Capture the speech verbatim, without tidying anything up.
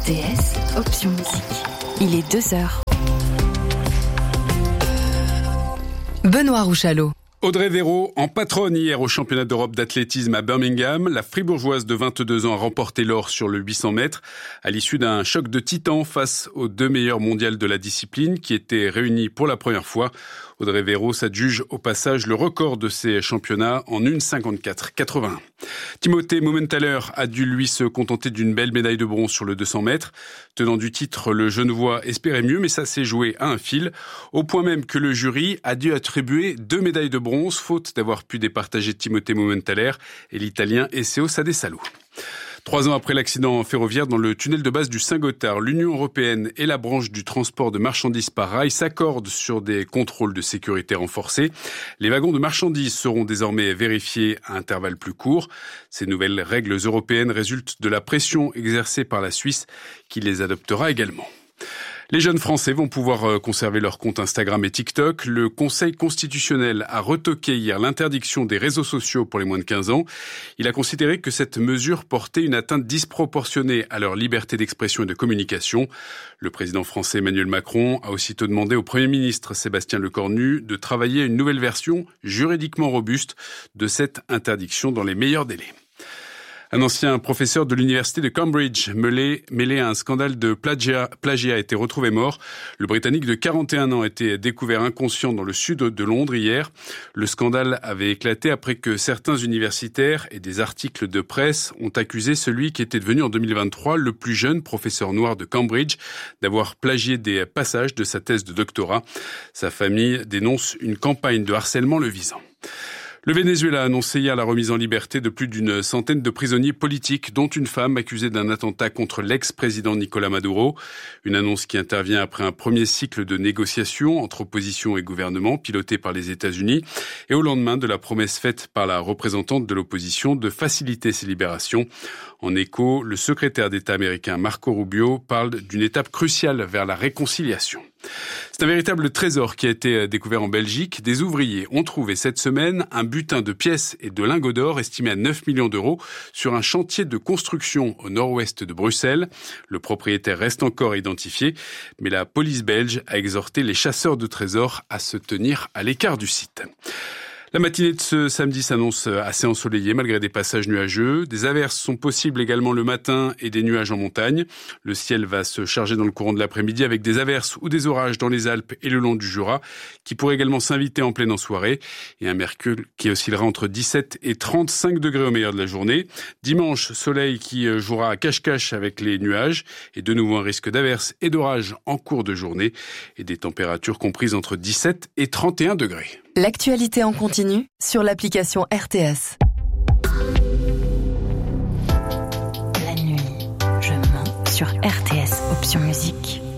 T S, option musique. Il est deux heures. Benoît Rouchalot. Audrey Véro, en patronne hier au championnat d'Europe d'athlétisme à Birmingham, la fribourgeoise de vingt-deux ans a remporté l'or sur le huit cents mètres à l'issue d'un choc de titans face aux deux meilleurs mondiales de la discipline qui étaient réunis pour la première fois. Audrey Véro s'adjuge au passage le record de ces championnats en une cinquante-quatre quatre-vingt-un. Timothée Mumenthaler a dû lui se contenter d'une belle médaille de bronze sur le deux cents mètres. Tenant du titre, le Genevois espérait mieux, mais ça s'est joué à un fil, au point même que le jury a dû attribuer deux médailles de bronze, faute d'avoir pu départager Timothée Mumenthaler et l'Italien Esseo Sadesalo. Trois ans après l'accident ferroviaire dans le tunnel de base du Saint-Gothard, l'Union européenne et la branche du transport de marchandises par rail s'accordent sur des contrôles de sécurité renforcés. Les wagons de marchandises seront désormais vérifiés à intervalles plus courts. Ces nouvelles règles européennes résultent de la pression exercée par la Suisse qui les adoptera également. Les jeunes Français vont pouvoir conserver leur compte Instagram et TikTok. Le Conseil constitutionnel a retoqué hier l'interdiction des réseaux sociaux pour les moins de quinze ans. Il a considéré que cette mesure portait une atteinte disproportionnée à leur liberté d'expression et de communication. Le président français Emmanuel Macron a aussitôt demandé au Premier ministre Sébastien Lecornu de travailler à une nouvelle version juridiquement robuste de cette interdiction dans les meilleurs délais. Un ancien professeur de l'université de Cambridge, mêlé, mêlé à un scandale de plagiat, plagiat, a été retrouvé mort. Le Britannique de quarante et un ans a été découvert inconscient dans le sud de Londres hier. Le scandale avait éclaté après que certains universitaires et des articles de presse ont accusé celui qui était devenu en deux mille vingt-trois le plus jeune professeur noir de Cambridge d'avoir plagié des passages de sa thèse de doctorat. Sa famille dénonce une campagne de harcèlement le visant. Le Venezuela a annoncé hier la remise en liberté de plus d'une centaine de prisonniers politiques, dont une femme accusée d'un attentat contre l'ex-président Nicolás Maduro. Une annonce qui intervient après un premier cycle de négociations entre opposition et gouvernement, piloté par les États-Unis, et au lendemain de la promesse faite par la représentante de l'opposition de faciliter ces libérations. En écho, le secrétaire d'État américain Marco Rubio parle d'une étape cruciale vers la réconciliation. C'est un véritable trésor qui a été découvert en Belgique. Des ouvriers ont trouvé cette semaine un butin de pièces et de lingots d'or estimé à neuf millions d'euros sur un chantier de construction au nord-ouest de Bruxelles. Le propriétaire reste encore identifié, mais la police belge a exhorté les chasseurs de trésors à se tenir à l'écart du site. La matinée de ce samedi s'annonce assez ensoleillée malgré des passages nuageux. Des averses sont possibles également le matin et des nuages en montagne. Le ciel va se charger dans le courant de l'après-midi avec des averses ou des orages dans les Alpes et le long du Jura qui pourraient également s'inviter en pleine en soirée. Et un mercure qui oscillera entre dix-sept et trente-cinq degrés au meilleur de la journée. Dimanche, soleil qui jouera à cache-cache avec les nuages et de nouveau un risque d'averses et d'orages en cours de journée et des températures comprises entre dix-sept et trente et un degrés. L'actualité en continu sur l'application R T S. La nuit, je mens sur R T S, option musique.